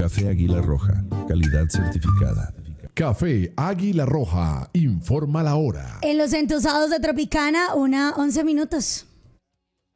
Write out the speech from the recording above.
Café Águila Roja, calidad certificada. Café Águila Roja, informa la hora. En los entusados de Tropicana, 1:11.